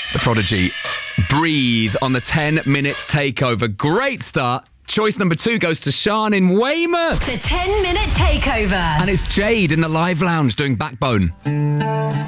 The Prodigy, Breathe on the 10-minute takeover. Great start. Choice number 2 goes to Sean in Weymouth. The 10-minute takeover. And it's Jade in the Live Lounge doing Backbone.